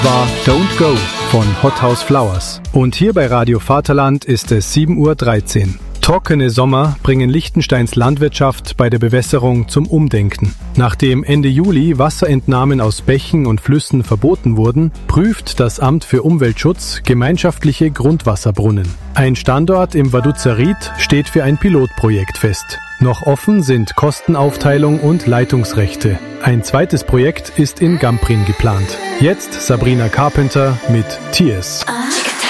War Don't Go von Hot House Flowers. Und hier bei Radio Vaterland ist es 7:13 Uhr. Trockene Sommer bringen Liechtensteins Landwirtschaft bei der Bewässerung zum Umdenken. Nachdem Ende Juli Wasserentnahmen aus Bächen und Flüssen verboten wurden, prüft das Amt für Umweltschutz gemeinschaftliche Grundwasserbrunnen. Ein Standort im Vaduz Ried steht für ein Pilotprojekt fest. Noch offen sind Kostenaufteilung und Leitungsrechte. Ein zweites Projekt ist in Gamprin geplant. Jetzt Sabrina Carpenter mit Tears.